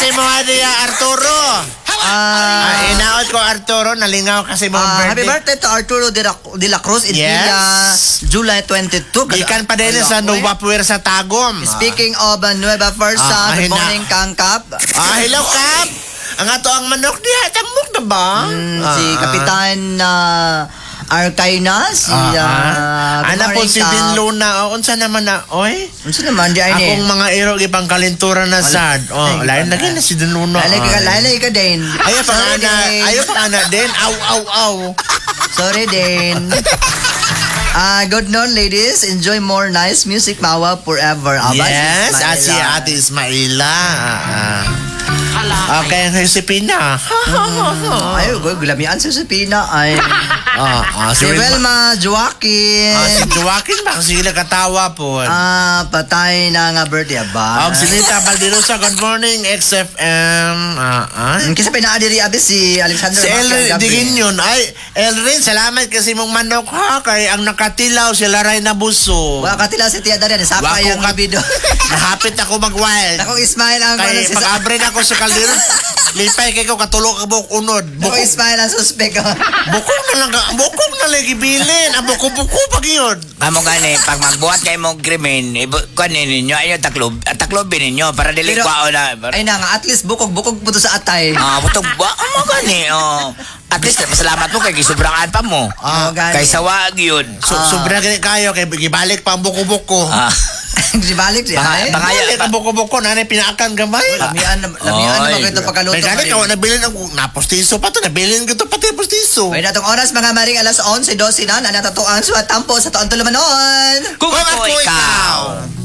kasi mo Arturo. Inaot ko Arturo, nalingaw kasi mo Happy birthday. birthday to Arturo de la Cruz in Yes. July 22. Gikan pa din sa Nova Puer sa Tagum. Speaking of Nueva Versa, good morning, Kang Kap. Hello, Kap. Ang ato ang manok diha, tamok na ba? Si Kapitan Arcayna, si Ana po si Din Luna. Unsa naman na, oy? Unsa naman di ay ni? Akong mga iro gipang kalinturan na sad. Lain lagi na si Din Luna. Lalay ka din. Ayaw pa ana din. Aw. Sorry din. Good noon, ladies. Enjoy more nice music, Mawa forever. Yes, si Ate Ismaila. Okay, ang Josepina. Ay, gulamian si Josepina. Ay. Si Welma Joaquin. Si Joaquin ba? Sila katawa po. Patay na nga birthday ba? Si Nita Valderosa, good morning, XFM. Kasi pinaadiri abis si Alexander. Si Elrin, digin yun. Ay, Elrin, salamat kasi mong manok ha. Kay ang nakatilaw, sila ray na buso. Wala katila si Tia Darian. Sapa yung video. Nahapit ako mag-wild. Akong Ismail ang kay pag-abre na ako sa kaldero. Lipay kay ko katulog ka buhok unod. Akong Ismail ang suspect. Bukog na lang gibilin. Buko pag yun. Amo gani, pag magbuhat kayo mong krimen, kunin ninyo, ayaw taklobin ninyo para dili kwao na. Ay na nga, at least bukog po to sa atay. Butog ba? Amo gani, At least, masalamat mo kay gisubrangan pa mo. Kay sawag yun. Sobra gani kayo, kay gibalik pa ang buko-buko. Gibalik siya. Bangaya ang buko-buko, nanay pinaakan gamay. Lamian naman ko ito pagkaluto. May gani ka, nabilin ako, napostiso pa to, nabilin ko ito pati postiso. May natong oras mga maring alas 11:12 na, natatuan sa tampo sa taon tulumanon. Kung ako ikaw.